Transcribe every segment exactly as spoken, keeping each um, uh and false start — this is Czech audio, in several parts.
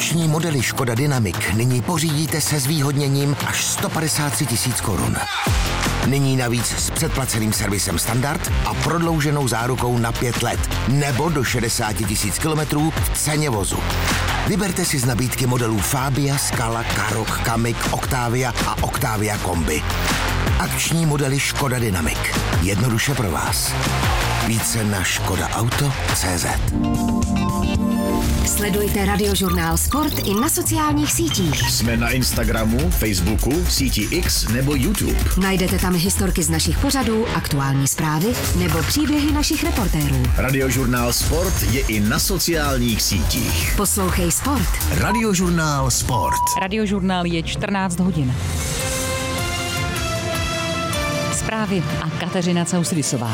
Akční modely Škoda Dynamic nyní pořídíte se zvýhodněním až sto padesát tři tisíc korun. Nyní navíc s předplaceným servisem standard a prodlouženou zárukou na pět let nebo do šedesát tisíc kilometrů v ceně vozu. Vyberte si z nabídky modelů Fabia, Scala, Karoq, Kamiq, Octavia a Octavia Kombi. Akční modely Škoda Dynamic. Jednoduše pro vás. Více na škoda auto tečka cé zet. Sledujte Radiožurnál Sport i na sociálních sítích. Jsme na Instagramu, Facebooku, síti X nebo YouTube. Najdete tam historky z našich pořadů, aktuální zprávy nebo příběhy našich reportérů. Radiožurnál Sport je i na sociálních sítích. Poslouchej Sport. Radiožurnál Sport. Radiožurnál je čtrnáct hodin. Zprávy a Kateřina Causridisová.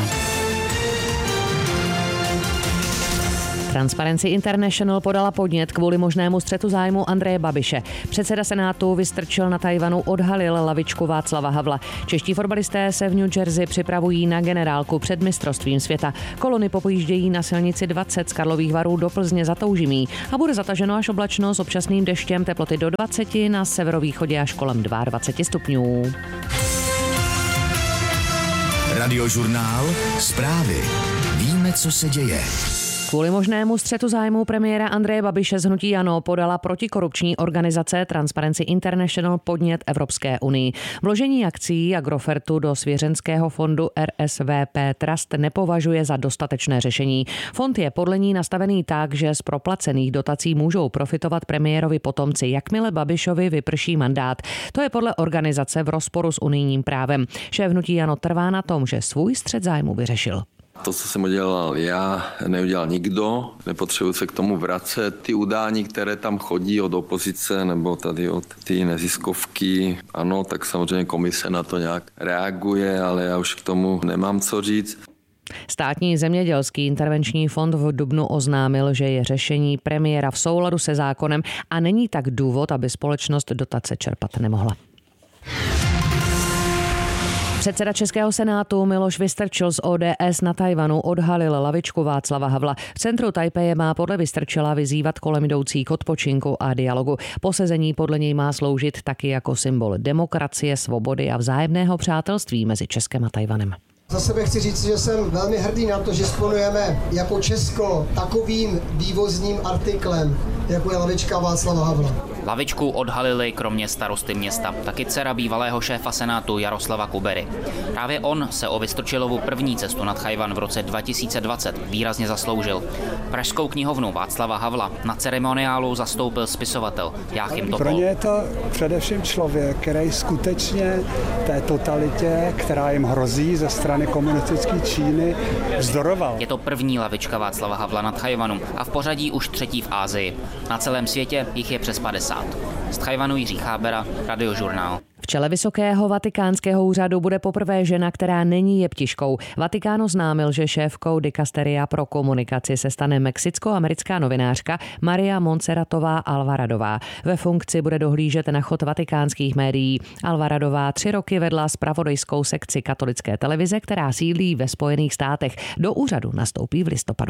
Transparency International podala podnět kvůli možnému střetu zájmu Andreje Babiše. Předseda Senátu Vystrčil na Tajvanu odhalil lavičku Václava Havla. Čeští fotbalisté se v New Jersey připravují na generálku před mistrovstvím světa. Kolony popojíždějí na silnici dvacet z Karlových Varů do Plzně za Toužimí a bude zataženo až oblačno s občasným deštěm, teploty do dvacet, na severovýchodě až kolem dvacet dva stupňů. Radiožurnál Zprávy. Víme, co se děje. Kvůli možnému střetu zájmu premiéra Andreje Babiše z hnutí ANO podala protikorupční organizace Transparency International podnět Evropské unii. Vložení akcií Agrofertu do svěřenského fondu R S V P Trust nepovažuje za dostatečné řešení. Fond je podle ní nastavený tak, že z proplacených dotací můžou profitovat premiérovi potomci, jakmile Babišovi vyprší mandát. To je podle organizace v rozporu s unijním právem. Šéf hnutí ANO trvá na tom, že svůj střet zájmu vyřešil. To, co jsem udělal já, neudělal nikdo, nepotřebuji se k tomu vracet. Ty udání, které tam chodí od opozice nebo tady od ty neziskovky, ano, tak samozřejmě komise na to nějak reaguje, ale já už k tomu nemám co říct. Státní zemědělský intervenční fond v dubnu oznámil, že je řešení premiéra v souladu se zákonem a není tak důvod, aby společnost dotace čerpat nemohla. Předseda Českého senátu Miloš Vystrčil z O D S na Tajvanu odhalil lavičku Václava Havla. V centru Tajpeje má podle Vystrčila vyzývat kolem jdoucí k odpočinku a dialogu. Posezení podle něj má sloužit taky jako symbol demokracie, svobody a vzájemného přátelství mezi Českem a Tajvanem. Za sebe chci říct, že jsem velmi hrdý na to, že disponujeme jako Česko takovým vývozním artiklem, jako je lavička Václava Havla. Lavičku odhalili kromě starosty města taky dcera bývalého šéfa senátu Jaroslava Kubery. Právě on se o Vystrčilovu první cestu nad Tchaj-wan v roce dva tisíce dvacet výrazně zasloužil. Pražskou knihovnu Václava Havla na ceremoniálu zastoupil spisovatel Jáchym Topol. Pro ně je to především člověk, který skutečně té totalitě, která jim hrozí ze strany komunistické Číny, vzdoroval. Je to první lavička Václava Havla na Tchaj-wanu a v pořadí už třetí v Asii. Na celém světě jich je přes padesát. Z Tchaj-wanu Jiří Chábera, Radiožurnál. V čele vysokého vatikánského úřadu bude poprvé žena, která není jeptiškou. Vatikán oznámil, že šéfkou dikasteria pro komunikaci se stane mexicko-americká novinářka Maria Montserratová Alvaradová. Ve funkci bude dohlížet na chod vatikánských médií. Alvaradová tři roky vedla zpravodajskou sekci katolické televize, která sídlí ve Spojených státech. Do úřadu nastoupí v listopadu.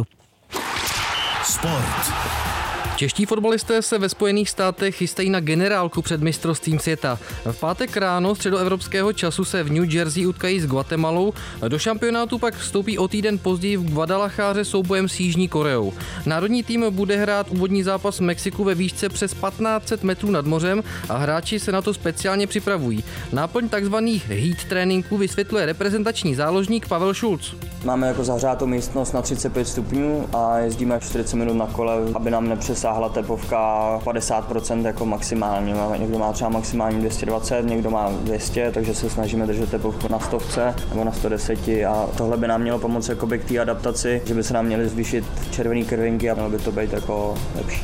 Sport. Čeští fotbalisté se ve Spojených státech chystají na generálku před mistrovstvím světa. V pátek ráno středoevropského času se v New Jersey utkají s Guatemalou, do šampionátu pak vstoupí o týden později v Guadalajáře soubojem s Jižní Koreou. Národní tým bude hrát úvodní zápas v Mexiku ve výšce přes patnáct set metrů nad mořem a hráči se na to speciálně připravují. Náplň takzvaných heat tréninků vysvětluje reprezentační záložník Pavel Šulc. Máme jako zahřátou místnost na třicet pět stupňů a jezdíme čtyřicet minut na kole, aby nám nepřesáhla tepovka padesát procent jako maximální. Někdo má třeba maximální dvě stě dvacet, někdo má dvě stě, takže se snažíme držet tepovku na stovce nebo na sto deset a tohle by nám mělo pomoct jako k té adaptaci, že by se nám měly zvýšit červené krvinky a mělo by to být jako lepší.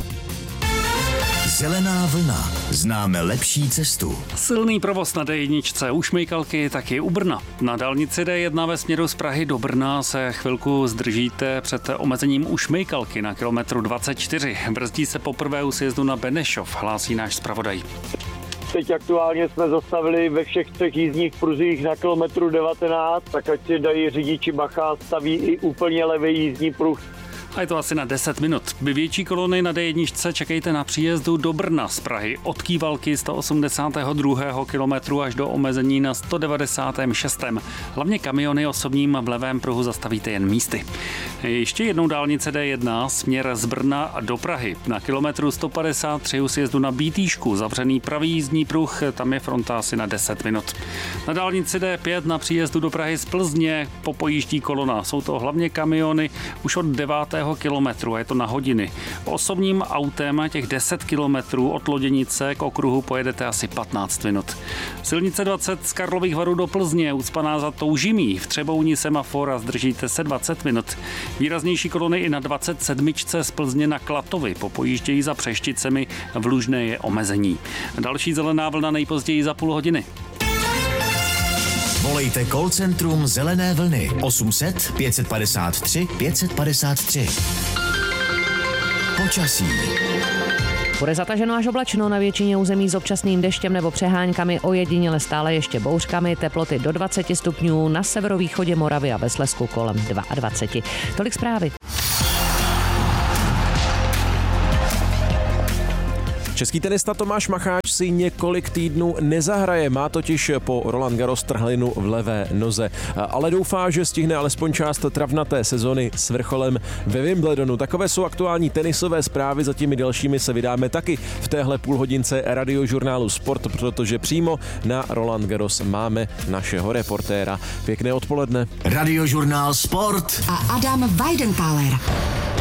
Zelená vlna. Známe lepší cestu. Silný provoz na D jedna u Šmejkalky, taky u Brna. Na dálnici D jedna ve směru z Prahy do Brna se chvilku zdržíte před omezením u Šmejkalky na kilometru dvacet čtyři. Brzdí se poprvé u sjezdu na Benešov, hlásí náš zpravodaj. Teď aktuálně jsme zastavili ve všech třech jízdních pruzích na kilometru devatenáct, tak ať si dají řidiči bacha, staví i úplně levý jízdní pruh A je to asi na deset minut. Vy větší kolony na D jedna čekejte na příjezdu do Brna z Prahy od Kývalky sto osmdesát dva kilometru až do omezení na sto devadesát šest. Hlavně kamiony osobním v levém pruhu zastavíte jen místy. Ještě jednou dálnice D jedna směr z Brna do Prahy. Na kilometru sto padesát tři u sjezdu na Bítýšku zavřený pravý jízdní pruh, tam je fronta asi na deset minut. Na dálnici D pět na příjezdu do Prahy z Plzně popojíždí kolona. Jsou to hlavně kamiony už od devátého kilometru a je to na hodiny. Osobním autem těch deset kilometrů od Loděnice k okruhu pojedete asi patnáct minut. Silnice dvacet z Karlových Varů do Plzně, ucpaná za Toužimí, v Třebouni semafor a zdržíte se dvacet minut. Výraznější kolony i na dvacet sedm z Plzně na Klatovy, popojíždějí za Přešticemi, v Lužné je omezení. Další zelená vlna nejpozději za půl hodiny. Volejte call centrum Zelené vlny osm set pět padesát tři pět padesát tři. Počasí. Bude zataženo až oblačno, na většině území s občasným deštěm nebo přeháňkami, ojediněle stále ještě bouřkami, teploty do dvacet stupňů, na severovýchodě Moravy a ve Slezsku kolem dvacet dva. Tolik zprávy. Český tenista Tomáš Macháč si několik týdnů nezahraje, má totiž po Roland Garros trhlinu v levé noze, ale doufá, že stihne alespoň část travnaté sezony s vrcholem ve Wimbledonu. Takové jsou aktuální tenisové zprávy, za těmi dalšími se vydáme taky v téhle půlhodince radiožurnálu Sport, protože přímo na Roland Garros máme našeho reportéra. Pěkné odpoledne. Radiožurnál Sport a Adam Weidenthaler.